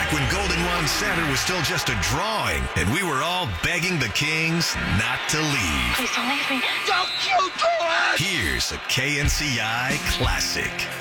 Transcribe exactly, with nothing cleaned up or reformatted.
back when Golden One Center was still just a drawing, and we were all begging the Kings not to leave. Please don't leave me. Don't you do it! Here's a K N C I classic.